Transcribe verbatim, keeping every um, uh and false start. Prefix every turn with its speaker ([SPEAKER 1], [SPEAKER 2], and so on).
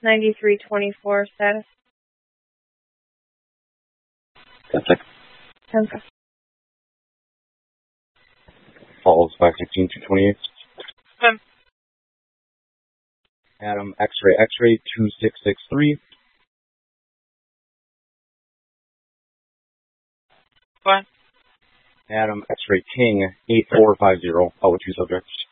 [SPEAKER 1] ninety-three twenty-four status.
[SPEAKER 2] ten sec.
[SPEAKER 1] ten sec.
[SPEAKER 2] Falls five sixteen two twenty-eight.
[SPEAKER 1] ten.
[SPEAKER 2] Adam X-ray X-ray two six six three.
[SPEAKER 1] What?
[SPEAKER 2] Adam X-ray King eight four five zero. Out with two subjects.